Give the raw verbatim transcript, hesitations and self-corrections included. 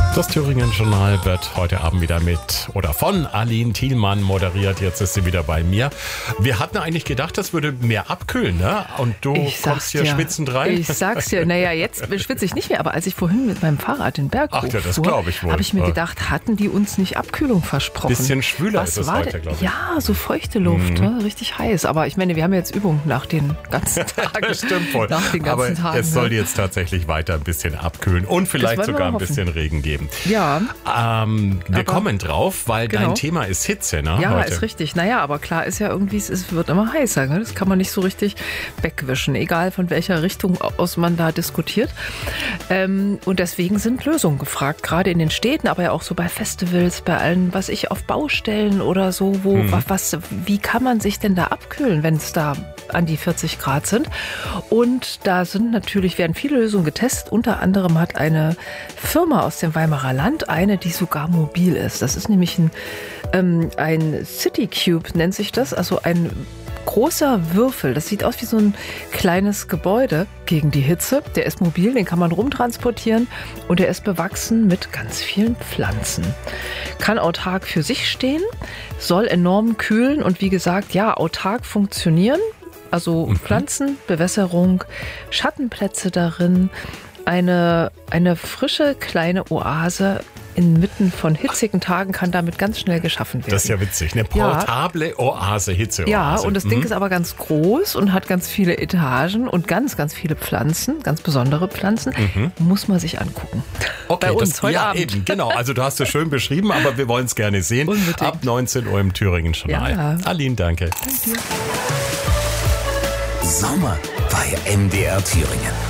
Das Thüringen-Journal wird heute Abend wieder mit oder von Aline Thielmann moderiert. Jetzt ist sie wieder bei mir. Wir hatten eigentlich gedacht, das würde mehr abkühlen, ne? Und du Ich kommst hier dir, schwitzend rein. Ich sag's dir, naja, jetzt schwitze ich nicht mehr, aber als ich vorhin mit meinem Fahrrad den Berg Ach ja, das hochfuhr, glaube ich wohl. habe ich mir Ja. gedacht, hatten die uns nicht Abkühlung versprochen? Bisschen schwüler Was ist es war heute, denn- glaube ich. Ja, so feuchte Luft, ne? Richtig heiß. Aber ich meine, wir haben jetzt Übung nach den ganzen Tagen. Das stimmt voll. Nach den ganzen Aber Tagen. es soll ne? jetzt tatsächlich weiter ein bisschen abkühlen und vielleicht wollen wir sogar ein hoffen. bisschen Regen geben. Ja, Ähm, wir Aber- kommen drauf, weil Genau. dein Thema ist Hitze, ne? ja, heute. ist richtig. Naja, aber klar ist ja irgendwie, es ist- wird immer heißer. Ne? Das kann man nicht so richtig wegwischen, egal von welcher Richtung aus man da diskutiert. Ähm, und deswegen sind Lösungen gefragt, gerade in den Städten, aber ja auch so bei Festivals, bei allen, was ich auf Baustellen oder so, wo, Mhm. was, was, wie kann man sich denn da abkühlen, wenn es da an die vierzig Grad sind? Und da sind natürlich, werden viele Lösungen getestet. Unter anderem hat eine Firma aus dem Weimarer Land eine, die sogar mobil ist. Das ist nämlich ein, ähm, ein City Cube, nennt sich das, also ein großer Würfel. Das sieht aus wie so ein kleines Gebäude gegen die Hitze. Der ist mobil, den kann man rumtransportieren und der ist bewachsen mit ganz vielen Pflanzen. Kann autark für sich stehen, soll enorm kühlen und wie gesagt, ja, autark funktionieren. Also Pflanzen, Bewässerung, Schattenplätze darin, eine, eine frische kleine Oase inmitten von hitzigen Tagen kann damit ganz schnell geschaffen werden. Das ist ja witzig. Eine portable Oase, Hitzeoase. Ja, und das Ding Mhm. ist aber ganz groß und hat ganz viele Etagen und ganz, ganz viele Pflanzen, ganz besondere Pflanzen. Muss man sich angucken. Okay, Bei uns das, heute ja, Abend. eben, genau. Also du hast es schön beschrieben, aber wir wollen es gerne sehen. Unbedingt. Ab neunzehn Uhr im Thüringen-Journal. Ja. Aline, danke. Sommer bei M D R Thüringen.